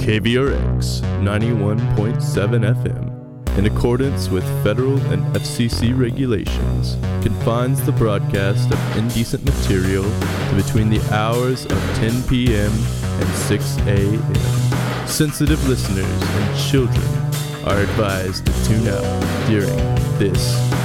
KVRX 91.7 FM, in accordance with federal and FCC regulations, confines the broadcast of indecent material to between the hours of 10 p.m. and 6 a.m. Sensitive listeners and children are advised to tune out during this